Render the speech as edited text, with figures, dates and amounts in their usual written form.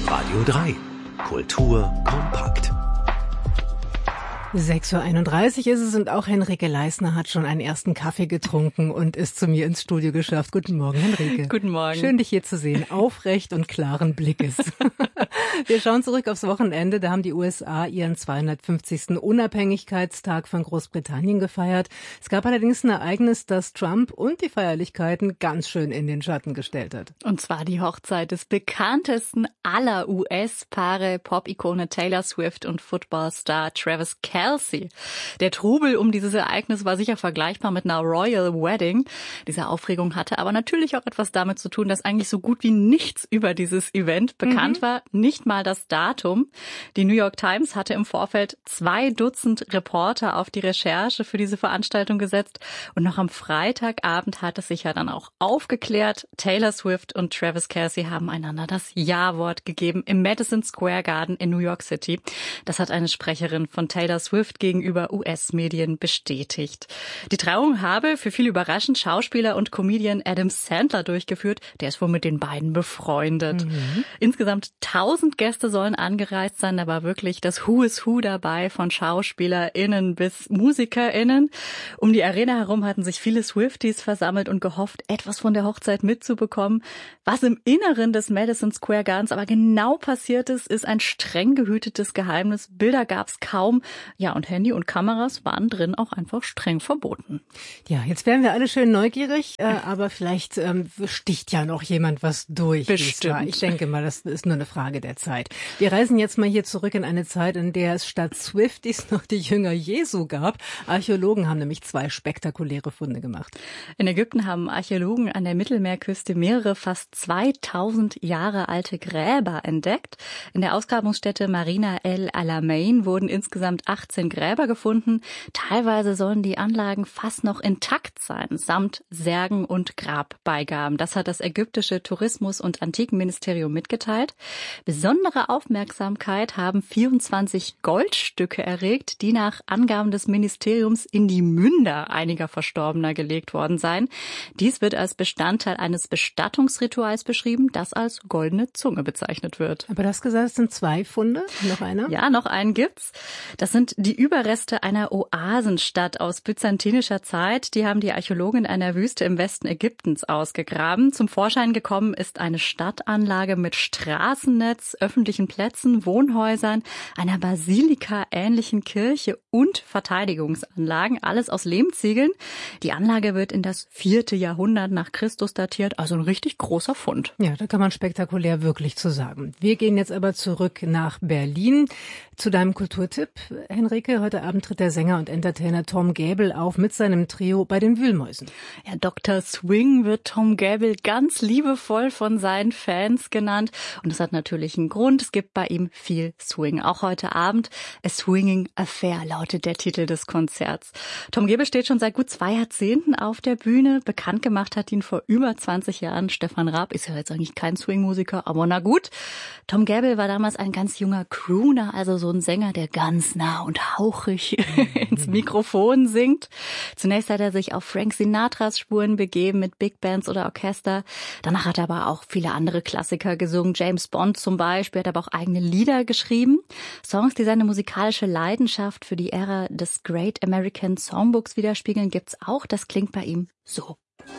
Radio 3. Kultur kompakt. 6.31 Uhr ist es und auch Henrike Leisner hat schon einen ersten Kaffee getrunken und ist zu mir ins Studio geschafft. Guten Morgen, Henrike. Guten Morgen. Schön, dich hier zu sehen. Aufrecht und klaren Blickes. Wir schauen zurück aufs Wochenende. Da haben die USA ihren 250. Unabhängigkeitstag von Großbritannien gefeiert. Es gab allerdings ein Ereignis, das Trump und die Feierlichkeiten ganz schön in den Schatten gestellt hat. Und zwar die Hochzeit des bekanntesten aller US-Paare, Pop-Ikone Taylor Swift und Footballstar Travis Kelce. Der Trubel um dieses Ereignis war sicher vergleichbar mit einer Royal Wedding. Diese Aufregung hatte aber natürlich auch etwas damit zu tun, dass eigentlich so gut wie nichts über dieses Event bekannt war, nicht mal das Datum. Die New York Times hatte im Vorfeld 2 Dutzend Reporter auf die Recherche für diese Veranstaltung gesetzt und noch am Freitagabend hat es sich ja dann auch aufgeklärt. Taylor Swift und Travis Kelce haben einander das Ja-Wort gegeben im Madison Square Garden in New York City. Das hat eine Sprecherin von Taylor Swift gegenüber US-Medien bestätigt. Die Trauung habe für viele überraschend Schauspieler und Comedian Adam Sandler durchgeführt. Der ist wohl mit den beiden befreundet. Insgesamt 1000 Gäste sollen angereist sein. Da war wirklich das Who is Who dabei, von SchauspielerInnen bis MusikerInnen. Um die Arena herum hatten sich viele Swifties versammelt und gehofft, etwas von der Hochzeit mitzubekommen. Was im Inneren des Madison Square Gardens aber genau passiert ist ein streng gehütetes Geheimnis. Bilder gab es kaum. Ja, und Handy und Kameras waren drin auch einfach streng verboten. Ja, jetzt wären wir alle schön neugierig, aber vielleicht sticht ja noch jemand was durch. Bestimmt. Ich denke mal, das ist nur eine Frage der Zeit. Wir reisen jetzt mal hier zurück in eine Zeit, in der es statt Swifties noch die Jünger Jesu gab. Archäologen haben nämlich 2 spektakuläre Funde gemacht. In Ägypten haben Archäologen an der Mittelmeerküste mehrere fast 2000 Jahre alte Gräber entdeckt. In der Ausgrabungsstätte Marina El Alamein wurden insgesamt 18 Gräber gefunden. Teilweise sollen die Anlagen fast noch intakt sein, samt Särgen und Grabbeigaben. Das hat das ägyptische Tourismus- und Antikenministerium mitgeteilt. Besondere Aufmerksamkeit haben 24 Goldstücke erregt, die nach Angaben des Ministeriums in die Münder einiger Verstorbener gelegt worden seien. Dies wird als Bestandteil eines Bestattungsrituals beschrieben, das als goldene Zunge bezeichnet wird. Aber das gesagt, es sind 2 Funde, noch einer? Ja, noch einen gibt's. Das sind die Überreste einer Oasenstadt aus byzantinischer Zeit. Die haben die Archäologen in einer Wüste im Westen Ägyptens ausgegraben. Zum Vorschein gekommen ist eine Stadtanlage mit Straßennetz, öffentlichen Plätzen, Wohnhäusern, einer Basilika-ähnlichen Kirche und Verteidigungsanlagen. Alles aus Lehmziegeln. Die Anlage wird in das 4. Jahrhundert nach Christus datiert. Also ein richtig großer Fund. Ja, da kann man spektakulär wirklich zu sagen. Wir gehen jetzt aber zurück nach Berlin zu deinem Kulturtipp. Henrike, heute Abend tritt der Sänger und Entertainer Tom Gäbel auf mit seinem Trio bei den Wühlmäusen. Ja, Dr. Swing wird Tom Gäbel ganz liebevoll von seinen Fans genannt. Und das hat natürlich einen Grund. Es gibt bei ihm viel Swing. Auch heute Abend A Swinging Affair lautet der Titel des Konzerts. Tom Gäbel steht schon seit gut 2 Jahrzehnten auf der Bühne. Bekannt gemacht hat ihn vor über 20 Jahren Stefan Raab. Ist ja jetzt eigentlich kein Swing-Musiker, aber na gut. Tom Gäbel war damals ein ganz junger Crooner, also so ein Sänger, der ganz nah und hauchig ins Mikrofon singt. Zunächst hat er sich auf Frank Sinatras Spuren begeben mit Big Bands oder Orchester. Danach hat er aber auch viele andere Klassiker gesungen. James Bond zum Beispiel, hat aber auch eigene Lieder geschrieben. Songs, die seine musikalische Leidenschaft für die Ära des Great American Songbooks widerspiegeln, gibt's auch. Das klingt bei ihm so.